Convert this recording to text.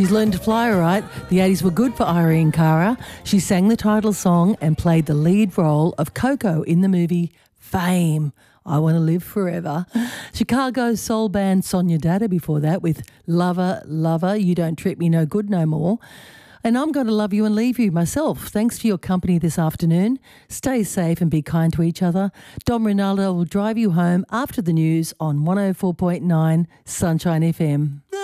She's learned to fly all right. The 80s were good for Irene Cara. She sang the title song and played the lead role of Coco in the movie Fame. I Want to Live Forever. Chicago soul band Sonia Dada before that with Lover, Lover, You Don't Treat Me No Good No More. And I'm going to love you and leave you myself. Thanks for your company this afternoon. Stay safe and be kind to each other. Dom Ronaldo will drive you home after the news on 104.9 Sunshine FM.